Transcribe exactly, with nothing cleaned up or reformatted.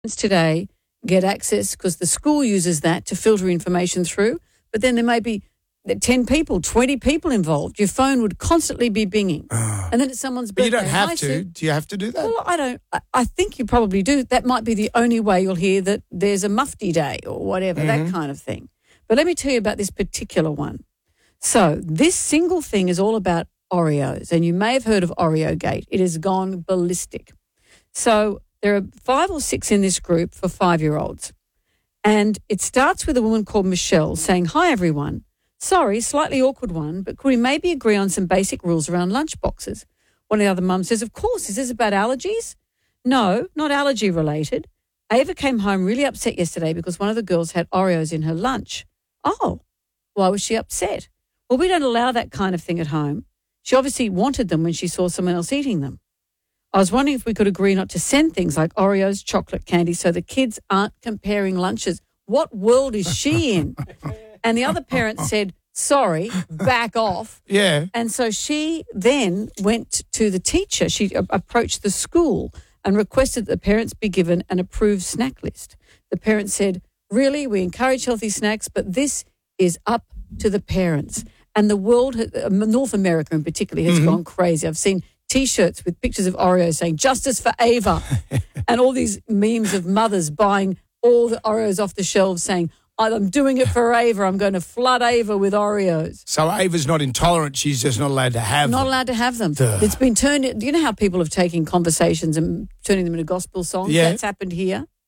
today get access because the school uses that to filter information through, but then there may be ten people, twenty people involved. Your phone would constantly be binging. Oh. And then it's someone's But birthday. you don't have Hi, to. Sue. Do you have to do that? Well, I don't. I, I think you probably do. That might be the only way you'll hear that there's a mufti day or whatever, Mm-hmm. that kind of thing. But let me tell you about this particular one. So this single thing is all about Oreos, and you may have heard of Oreo Gate. It has gone ballistic. So there are five or six in this group for five-year-olds. And it starts with a woman called Michelle saying, "Hi, everyone. Sorry, slightly awkward one, but could we maybe agree on some basic rules around lunch boxes?" One of the other mums says, "Of course, is this about allergies?" "No, not allergy related. Ava came home really upset yesterday because one of the girls had Oreos in her lunch." "Oh, why was she upset?" "Well, we don't allow that kind of thing at home. She obviously wanted them when she saw someone else eating them. I was wondering if we could agree not to send things like Oreos, chocolate candy, so the kids aren't comparing lunches. What world is she in?" And the other parent said, "Sorry, back off." Yeah. And so she then went to the teacher. She a- approached the school and requested that the parents be given an approved snack list. The parents said, "Really, we encourage healthy snacks, but this is up to the parents." And the world, uh, North America in particular, has Mm-hmm. gone crazy. I've seen T-shirts with pictures of Oreos saying "Justice for Ava," and all these memes of mothers buying all the Oreos off the shelves saying, "I'm doing it for Ava. I'm going to flood Ava with Oreos." So Ava's not intolerant. She's just not allowed to have Not them. allowed to have them. Duh. It's been turned. Do you know how people have taken conversations and turning them into gospel songs? Yeah. That's happened here.